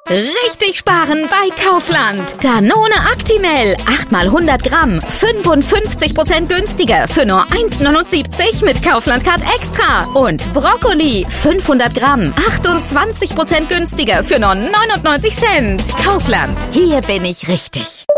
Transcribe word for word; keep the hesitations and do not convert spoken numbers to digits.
Richtig sparen bei Kaufland. Danone Actimel, acht mal hundert Gramm, fünfundfünfzig Prozent günstiger für nur eins neunundsiebzig mit Kaufland Card Extra. Und Brokkoli, fünfhundert Gramm, achtundzwanzig Prozent günstiger für nur neunundneunzig Cent. Kaufland, hier bin ich richtig.